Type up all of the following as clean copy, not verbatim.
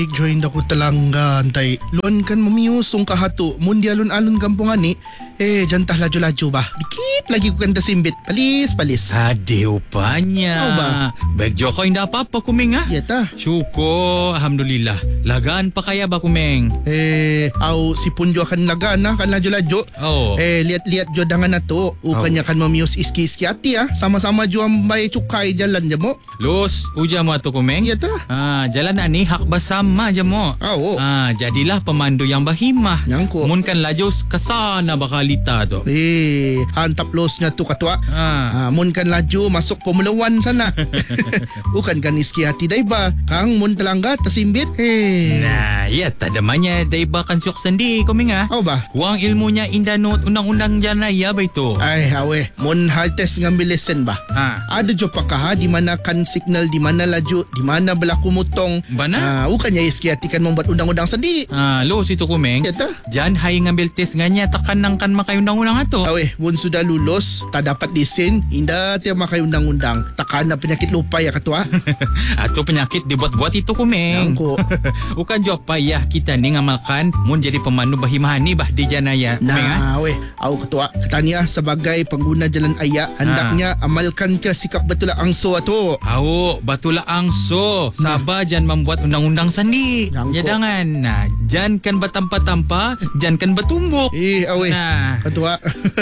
Join ako talangga antay. Luan kan mamiusong kahato. Mundi alon-alon kampungan ni. Jantah laju-laju bah. Dikit lagi ko kanta simbit. Palis. Adiw pa niya. Ano ba? Baik jo ko hindi apa-apa kumeng ha. Ya ta. Syuko, alhamdulillah. Lagaan pa kaya ba kumeng? Si Punjo akan lagana kan laju-laju. Oh. Lihat-lihat jo dangan na to. Ukanya kan mamius iski-iski hati Sama-sama jo ang bay cukai jalan je mo. Los, uja mo ato kumeng? Ya ta. Jalan na ni hak basama je mo. Oo. Jadilah pemandu yang bahimah. Nyangko. Mun kan laju kasana bakalita to. Hantap losnya tu katwa. Mun kan laju masuk Formula 1 sana. Bukan kan iski hati daiba. Kang mun telangga tersimbit. Nah, ya tadamanya daiba kan syok sendi kumeng ha. Apa ba? Kuang ilmunya indanot undang-undang janaya ba ito? Ay, awe. Mun hal test ngambil lesen ba? Ada jo pakah di mana kan signal, di mana laju, di mana berlaku mutong. Bana? Bukannya iski hati kan membuat undang-undang sendi. Los itu kumeng. Ya ta? Jan hai ngambil tes nganya takan kan makai undang-undang ato. Awe, mun sudah lulus, tak dapat lesen, indah tiap makai undang-undang. Takkan na penyakit lupa ya katwa. Atau penyakit dibuat-buat itu kumeng. Nangko. Bukan jo payah kita ni ngamalkan mun jadi pemandu bahimahan ni bah di janaya kumeng ha. Awe, au ketua katanya sebagai pengguna jalan ayak hendaknya amalkan ke sikap betul angso tu. Batulah angso. Sabar jan membuat undang-undang sandi. Nangko. Jangan. Nah, jan kan bertampa-tampa, jan kan bertumbuk. Awe. Nah, Ketua.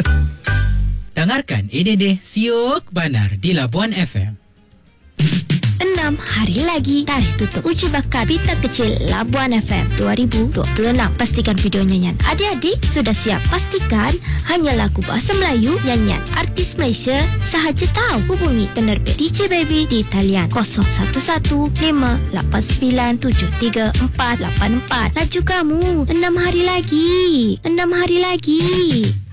Dengarkan ini deh Siok Banar di Labuan FM. 6 hari lagi tarikh tutup uji bakat Pita Kecil Labuan FM 2026. Pastikan video nyanyian adik-adik sudah siap. Pastikan hanya lagu bahasa Melayu nyanyian artis Malaysia sahaja tahu. Hubungi penerbit DJ Baby di talian 0158973484. Laju kamu, 6 hari lagi.